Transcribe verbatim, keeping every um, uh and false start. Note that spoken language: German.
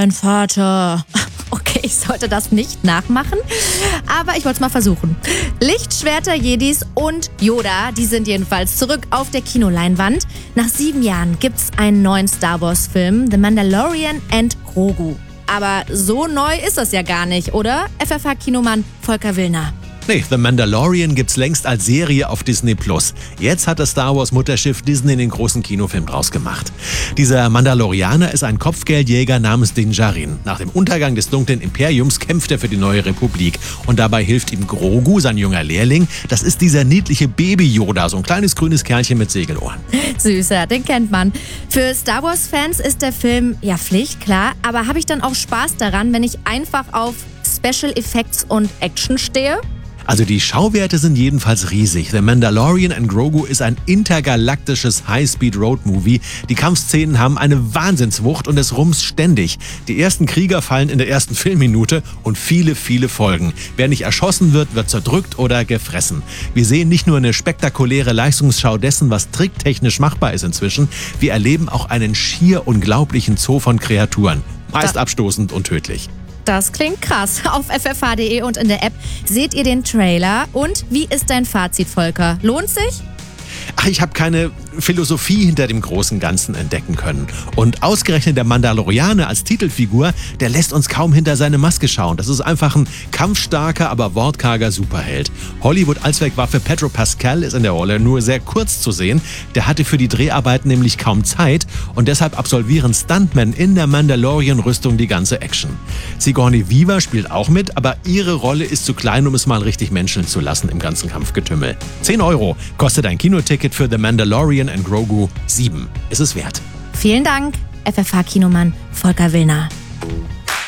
mein Vater. Okay, ich sollte das nicht nachmachen, aber ich wollte es mal versuchen. Lichtschwerter, Jedis und Yoda, die sind jedenfalls zurück auf der Kinoleinwand. Nach sieben Jahren gibt's einen neuen Star Wars-Film, The Mandalorian and Grogu. Aber so neu ist das ja gar nicht, oder? F F H-Kinomann Volker Willner. Nee, The Mandalorian gibt's längst als Serie auf Disney Plus. Jetzt hat das Star Wars Mutterschiff Disney den großen Kinofilm draus gemacht. Dieser Mandalorianer ist ein Kopfgeldjäger namens Din Djarin. Nach dem Untergang des dunklen Imperiums kämpft er für die neue Republik. Und dabei hilft ihm Grogu, sein junger Lehrling. Das ist dieser niedliche Baby-Yoda, so ein kleines grünes Kerlchen mit Segelohren. Süßer, den kennt man. Für Star Wars-Fans ist der Film ja Pflicht, klar. Aber habe ich dann auch Spaß daran, wenn ich einfach auf Special Effects und Action stehe? Also die Schauwerte sind jedenfalls riesig. The Mandalorian and Grogu ist ein intergalaktisches High-Speed-Road-Movie. Die Kampfszenen haben eine Wahnsinnswucht und es rumst ständig. Die ersten Krieger fallen in der ersten Filmminute und viele, viele Folgen. Wer nicht erschossen wird, wird zerdrückt oder gefressen. Wir sehen nicht nur eine spektakuläre Leistungsschau dessen, was tricktechnisch machbar ist inzwischen. Wir erleben auch einen schier unglaublichen Zoo von Kreaturen. Meist abstoßend und tödlich. Das klingt krass. Auf f f h punkt d e und in der App seht ihr den Trailer. Und wie ist dein Fazit, Volker? Lohnt sich? Ach, ich habe keine Philosophie hinter dem großen Ganzen entdecken können. Und ausgerechnet der Mandalorianer als Titelfigur, der lässt uns kaum hinter seine Maske schauen. Das ist einfach ein kampfstarker, aber wortkarger Superheld. Hollywood-Allzweckwaffe Pedro Pascal ist in der Rolle nur sehr kurz zu sehen. Der hatte für die Dreharbeiten nämlich kaum Zeit und deshalb absolvieren Stuntmen in der Mandalorian-Rüstung die ganze Action. Sigourney Weaver spielt auch mit, aber ihre Rolle ist zu klein, um es mal richtig menscheln zu lassen im ganzen Kampfgetümmel. zehn Euro kostet ein Kinoticket für The Mandalorian and Grogu. sieben ist es wert. Vielen Dank, F F H-Kinomann Volker Willner.